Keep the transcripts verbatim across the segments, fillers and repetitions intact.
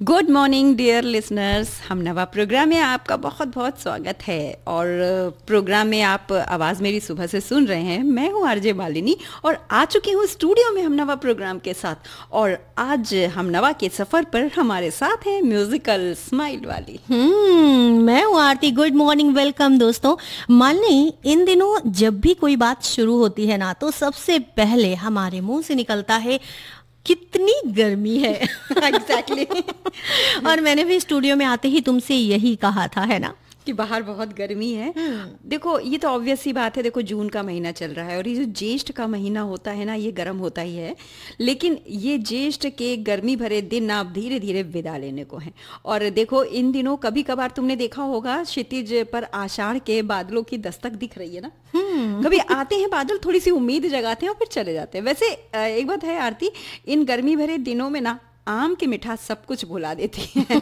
Good morning dear listeners, हम नवा programme में आपका बहुत बहुत स्वागत है। और प्रोग्राम में आप आवाज़ मेरी सुबह से सुन रहे हैं। मैं हूँ आरजे मालिनी और आ चुकी हूँ स्टूडियो में हम नवा प्रोग्राम के साथ। और आज हम नवा के सफ़र पर हमारे साथ हैं म्यूजिकल स्माइल वाली। हम्म मैं हूँ आरती। गुड मॉर्निंग, वेलकम दोस्तों। मालिनी, इन दिनों जब भी कोई बात शुरू होती है ना, तो सबसे पहले हमारे मुंह से निकलता है कितनी गर्मी है। एग्जैक्टली और मैंने भी स्टूडियो में आते ही तुमसे यही कहा था, है ना, कि बाहर बहुत गर्मी है। देखो, ये तो ऑब्वियस सी बात है। देखो, जून का महीना चल रहा है और ये जो ज्येष्ठ का महीना होता है ना, ये गर्म होता ही है। लेकिन ये ज्येष्ठ के गर्मी भरे दिन ना अब धीरे धीरे विदा लेने को हैं। और देखो, इन दिनों कभी कभार तुमने देखा होगा क्षितिज पर आषाढ़ के बादलों की दस्तक दिख रही है ना। कभी आते हैं बादल, थोड़ी सी उम्मीद जगाते हैं और फिर चले जाते हैं। वैसे एक बात है आरती, इन गर्मी भरे दिनों में ना आम की मिठास सब कुछ भुला देती है।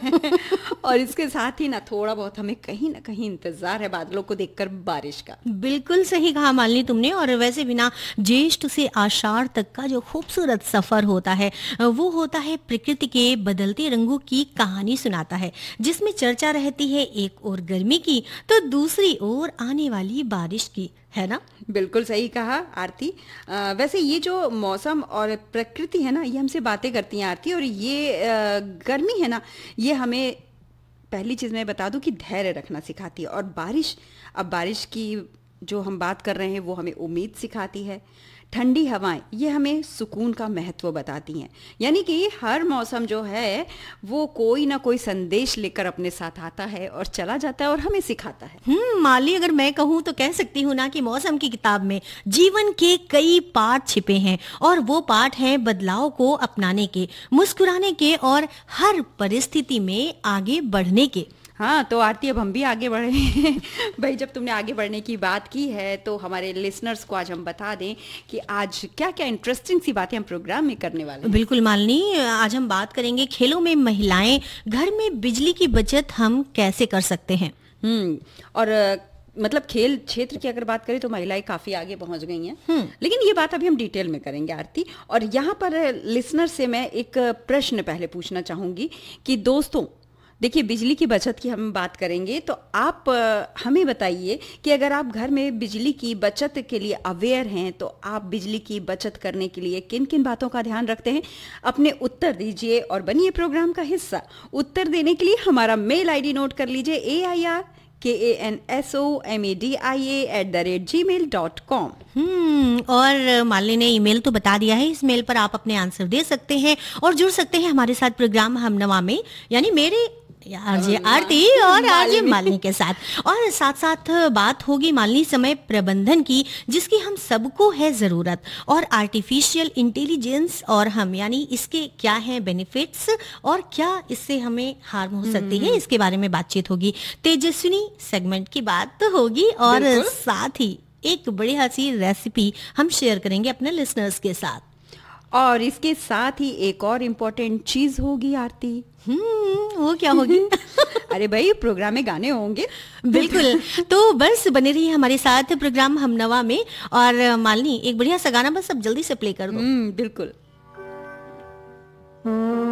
और इसके साथ ही ना थोड़ा बहुत हमें कहीं ना कहीं इंतजार है बादलों को देखकर बारिश का। बिल्कुल सही कहा मालिनी तुमने। और वैसे भी ना, ज्येष्ठ से आषाढ़ तक का जो खूबसूरत सफर होता है वो होता है प्रकृति के बदलते रंगों की कहानी सुनाता है, जिसमें चर्चा रहती है एक ओर गर्मी की तो दूसरी ओर आने वाली बारिश की, है ना। बिल्कुल सही कहा आरती। आ, वैसे ये जो मौसम और प्रकृति है ना, ये हमसे बातें करती हैं आरती। और ये आ, गर्मी है ना, ये हमें पहली चीज़ मैं बता दूं कि धैर्य रखना सिखाती है। और बारिश, अब बारिश की जो हम बात कर रहे हैं वो हमें उम्मीद सिखाती है। ठंडी हवाएं ये हमें सुकून का महत्व बताती हैं। यानी कि हर मौसम जो है वो कोई ना कोई संदेश लेकर अपने साथ आता है और चला जाता है और हमें सिखाता है। हम्म माली, अगर मैं कहूँ तो कह सकती हूँ ना कि मौसम की किताब में जीवन के कई पाठ छिपे हैं। और वो पाठ हैं बदलाव को अपनाने के, मुस्कुराने के और हर परिस्थिति में आगे बढ़ने के। हाँ, तो आरती अब हम भी आगे बढ़े हैं। भाई, जब तुमने आगे बढ़ने की बात की है तो हमारे लिसनर्स को आज हम बता दें कि आज क्या क्या इंटरेस्टिंग सी बातें हम प्रोग्राम में करने वाले हैं। बिल्कुल मालिनी, आज हम बात करेंगे खेलों में महिलाएं, घर में बिजली की बचत हम कैसे कर सकते हैं। हम्म और मतलब खेल क्षेत्र की अगर बात करें तो महिलाएं काफ़ी आगे पहुंच गई हैं। लेकिन ये बात अभी हम डिटेल में करेंगे आरती। और यहाँ पर लिसनर से मैं एक प्रश्न पहले पूछना चाहूँगी कि दोस्तों, देखिए, बिजली की बचत की हम बात करेंगे तो आप हमें बताइए कि अगर आप घर में बिजली की बचत के लिए अवेयर हैं तो आप बिजली की बचत करने के लिए किन किन बातों का ध्यान रखते हैं। अपने उत्तर दीजिए और बनिए प्रोग्राम का हिस्सा। उत्तर देने के लिए हमारा मेल आईडी नोट कर लीजिए, ए आई आर के A N S O M A D I A at the rate ji mail dot com. हम्म और मालिनी ने ईमेल तो बता दिया है। इस मेल पर आप अपने आंसर दे सकते हैं और जुड़ सकते हैं हमारे साथ प्रोग्राम हम नवा में, यानी मेरे आरजे आरती और आरजे मालिनी के साथ। और साथ साथ बात होगी मालिनी समय प्रबंधन की, जिसकी हम सबको है जरूरत, और आर्टिफिशियल इंटेलिजेंस और हम, यानी इसके क्या है बेनिफिट्स और क्या इससे हमें हार्म हो सकती है, इसके बारे में बातचीत होगी। तेजस्विनी सेगमेंट की बात होगी और साथ ही एक बढ़िया सी रेसिपी हम शेयर करेंगे अपने लिसनर्स के साथ। और इसके साथ ही एक और इम्पोर्टेंट चीज होगी आरती। हम्म वो क्या होगी? अरे भाई, प्रोग्राम में गाने होंगे। बिल्कुल, तो बस बने रहिए हमारे साथ प्रोग्राम हम नवा में। और मालिनी, एक बढ़िया सा गाना बस अब जल्दी से प्ले कर दो। हम्म बिल्कुल।